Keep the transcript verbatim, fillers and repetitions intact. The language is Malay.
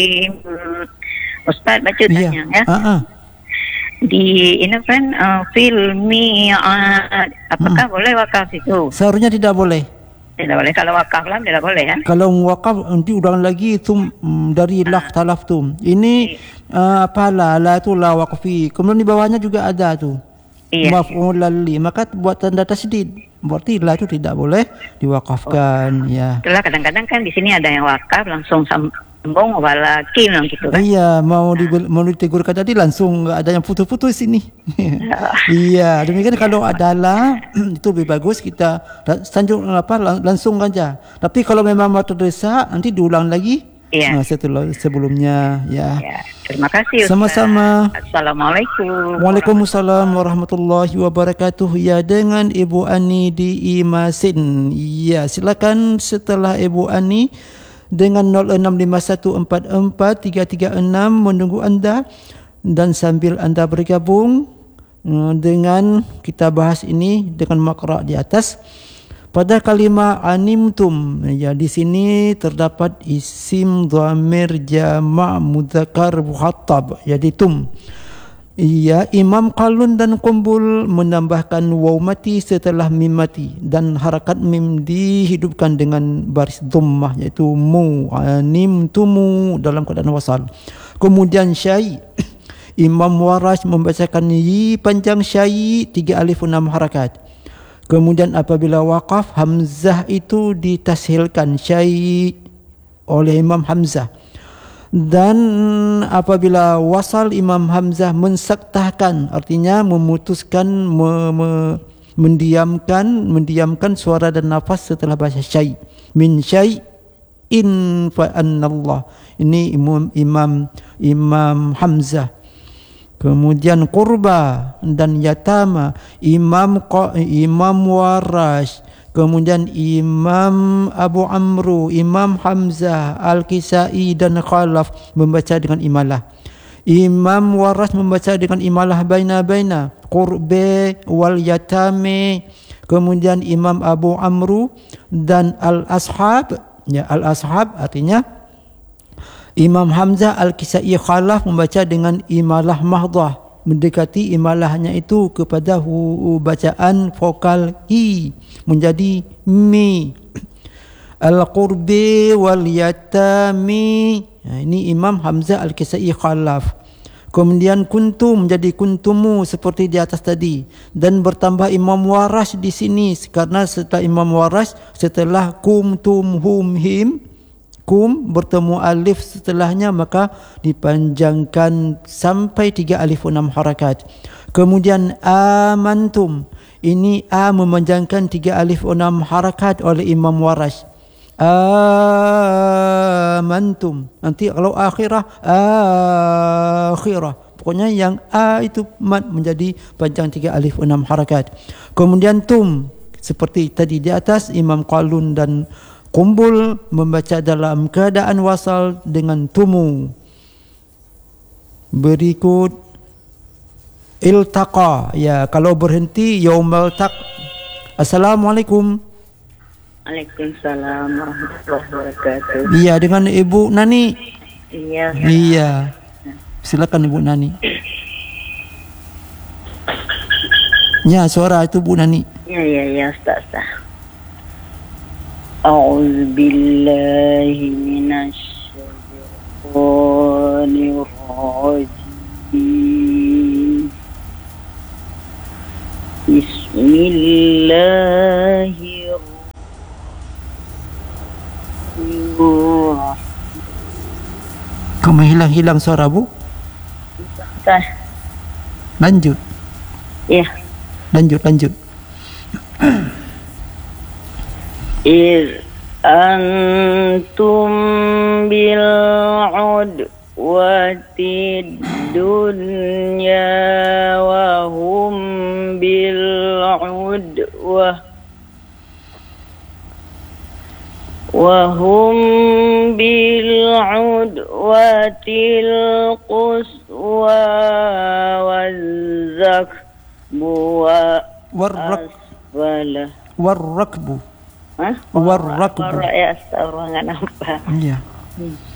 hmm, Ustaz baca tanya ya. ya. Uh-uh. Di ini kan uh, filmi uh, apakah hmm. boleh wakaf itu? Seharusnya tidak boleh. Tidak boleh. Kalau wakaf lah tidak boleh ya. Kalau wakaf nanti ulang lagi itu mm, dari Ah. lak talaf tu. Ini uh, apalah la tu la waqfi. Kemudian di bawahnya juga ada tu. Iya. Maf'ul li. Maka buat tanda tasydid. Berarti la itu tidak boleh diwakafkan. Oh. Ya. Itulah kadang-kadang kan di sini ada yang wakaf langsung sambung walakin gitu kan. Iya, mau di, mau ditegurkan tadi langsung ada yang putus-putus sini. Iya, demikian kalau adalah itu lebih bagus kita sanjung apa langsung saja. Tapi kalau memang mau terdesak nanti diulang lagi. Iya. Nah, setelah sebelumnya ya. Ya. Terima kasih Ustaz. Sama-sama. Assalamualaikum. Waalaikumsalam warahmatullahi wabarakatuh. Ya, dengan Ibu Ani di Imasin. Ya, silakan setelah Ibu Ani dengan nol enam lima satu empat empat tiga tiga enam menunggu anda, dan sambil anda bergabung dengan kita bahas ini dengan makra di atas. Pada kalimah animtum, ya di sini terdapat isim dhamir jama' mudzakkar mukhatab, jadi tum. Iya, Imam Qalun dan Qumbul menambahkan waw mati setelah mim mati, dan harakat mim dihidupkan dengan baris dhammah, iaitu mu animtumu dalam keadaan wasal. Kemudian syai, Imam Warash membacakan yi panjang syai, tiga alif enam harakat. Kemudian apabila waqaf, hamzah itu ditashilkan syai oleh Imam Hamzah. Dan apabila wasal, Imam Hamzah mensaktahkan, artinya memutuskan, me, me, mendiamkan mendiamkan suara dan nafas setelah bahasa syai. Min syai'in fa annallah. Ini Imam Imam Imam Hamzah. Kemudian qurba dan yatama, Imam Imam Warash, kemudian Imam Abu Amru, Imam Hamzah, Al-Kisai dan Khalaf membaca dengan imalah. Imam Warash membaca dengan imalah baina-baina, qurbe wal yatame. Kemudian Imam Abu Amru dan Al-Ashab, ya Al-Ashab artinya Imam Hamzah, Al-Kisai, Khalaf membaca dengan imalah mahdah, mendekati imalahnya itu kepada hu, bacaan vokal i menjadi mi. Al-qurbi wal yatami, nah, ini Imam Hamzah, Al-Kisai, Khalaf. Kemudian kuntum menjadi kuntumu seperti di atas tadi, dan bertambah Imam Warash di sini karena setelah Imam Warash setelah kum tum hum him, kum bertemu alif setelahnya, maka dipanjangkan sampai tiga alif enam harakat. Kemudian amantum, ini a memanjangkan tiga alif enam harakat oleh Imam Warash. Amantum, nanti kalau akhirah akhirah, pokoknya yang a itu mad menjadi panjang tiga alif enam harakat. Kemudian tum seperti tadi di atas, Imam Qalun dan Qumbul membaca dalam keadaan wasal dengan tumu. Berikut iltaqa, ya kalau berhenti yaumal taq. Assalamualaikum. Waalaikumsalam warahmatullahi wabarakatuh. Iya, dengan Ibu Nani. Iya. Iya. Silakan Ibu Nani. Ya, suara itu Bu Nani. Iya, iya, ya Ustaz. A'udzu billahi minasy syaithanir rajim. Bismillahirrahmanirrahim. Kamu hilang-hilang suara Bu? Ustaz. Lanjut. Iya. Lanjut, lanjut. إذ أنتم بالعدوة الدنيا وهم بالعدوة وهم بالعدوة القصوى والزكب وأسفل والركب Hah? Warrakbu. Ya, astagfirullah, enggak nampak. Iya. Hmm.